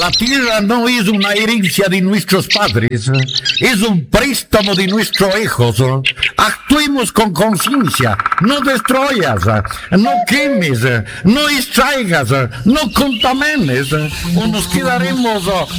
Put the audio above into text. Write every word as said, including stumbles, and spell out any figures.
La tierra no es una herencia de nuestros padres, es un préstamo de nuestros hijos. Actuemos con conciencia, no destruyas, no quemes, no extraigas, no contamines, o nos quedaremos